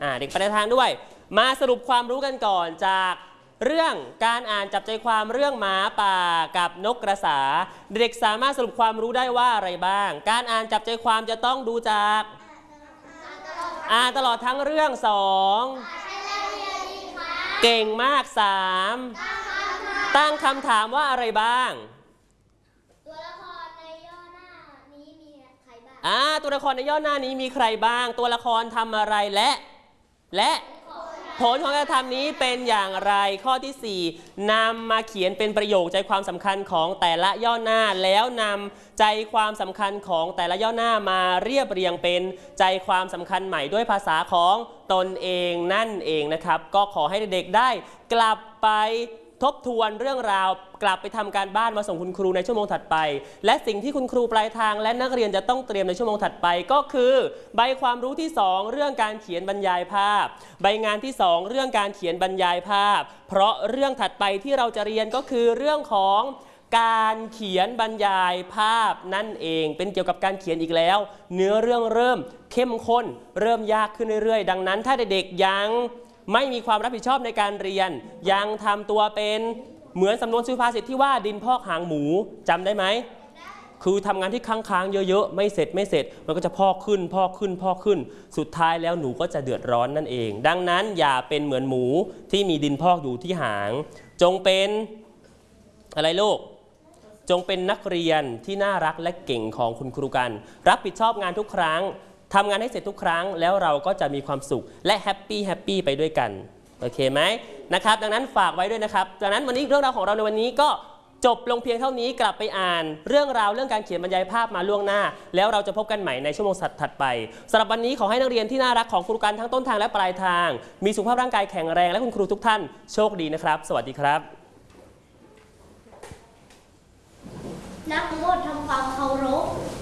เด็กปลายทางด้วยมาสรุปความรู้กันก่อนจากเรื่องการอ่านจับใจความเรื่องหมาป่ากับนกกระสาเด็กสามารถสรุปความรู้ได้ว่าอะไรบ้างการอ่านจับใจความจะต้องดูจากอ่านตลอดทั้งเรื่อง2เก่งมาก3ตั้งคำถามว่าอะไรบ้างตัวละครในย่อหน้านี้มีใครบ้างตัวละครในย่อหน้านี้มีใครบ้างตัวละครทำอะไรและผลของการทำนี้เป็นอย่างไรข้อที่4นำมาเขียนเป็นประโยคใจความสำคัญของแต่ละย่อหน้าแล้วนำใจความสำคัญของแต่ละย่อหน้ามาเรียบเรียงเป็นใจความสำคัญใหม่ด้วยภาษาของตนเองนั่นเองนะครับก็ขอให้เด็กๆได้กลับไปทบทวนเรื่องราวกลับไปทำการบ้านมาส่งคุณครูในชั่วโมงถัดไปและสิ่งที่คุณครูปลายทางและนักเรียนจะต้องเตรียมในชั่วโมงถัดไปก็คือใบความรู้ที่2เรื่องการเขียนบรรยายภาพใบงานที่2เรื่องการเขียนบรรยายภาพเพราะเรื่องถัดไปที่เราจะเรียนก็คือเรื่องของการเขียนบรรยายภาพนั่นเองเป็นเกี่ยวกับการเขียนอีกแล้วเนื้อเรื่องเริ่มเข้มข้นเริ่มยากขึ้นเรื่อยๆดังนั้นถ้าเด็กๆยังไม่มีความรับผิดชอบในการเรียนยังทำตัวเป็นเหมือนสำนวนสุภาษิตที่ว่าดินพอกหางหมูจำได้ไหมคือทำงานที่ค้างๆเยอะๆไม่เสร็จมันก็จะพอกขึ้นสุดท้ายแล้วหนูก็จะเดือดร้อนนั่นเองดังนั้นอย่าเป็นเหมือนหมูที่มีดินพอกอยู่ที่หางจงเป็นอะไรลูกจงเป็นนักเรียนที่น่ารักและเก่งของคุณครูกันรับผิดชอบงานทุกครั้งทำงานให้เสร็จทุกครั้งแล้วเราก็จะมีความสุขและแฮปปี้ไปด้วยกันโอเคไหมนะครับดังนั้นฝากไว้ด้วยนะครับดังนั้นวันนี้เรื่องราวของเราในวันนี้ก็จบลงเพียงเท่านี้กลับไปอ่านเรื่องราวเรื่องการเขียนบรรยายภาพมาล่วงหน้าแล้วเราจะพบกันใหม่ในชั่วโมงถัดไปสำหรับวันนี้ขอให้นักเรียนที่น่ารักของครูกันทั้งต้นทางและปลายทางมีสุขภาพร่างกายแข็งแรงและคุณครูทุกท่านโชคดีนะครับสวัสดีครับนักโทษทำความเคารพ